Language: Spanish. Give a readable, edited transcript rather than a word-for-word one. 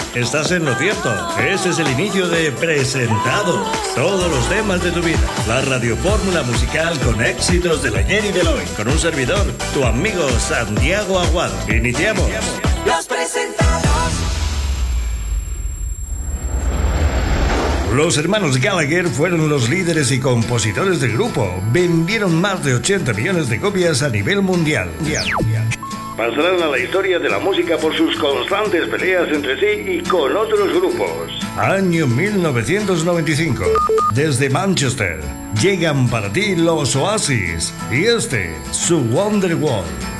Estás en lo cierto. Este es el inicio de Presentados. Todos los temas de tu vida. La radiofórmula musical con éxitos del ayer y del hoy. Con un servidor, tu amigo Santiago Aguado. Iniciamos. Los Presentados. Los hermanos Gallagher fueron los líderes y compositores del grupo. Vendieron más de 80 millones de copias a nivel mundial. Pasarán a la historia de la música por sus constantes peleas entre sí y con otros grupos. Año 1995. Desde Manchester llegan para ti los Oasis y su Wonderwall.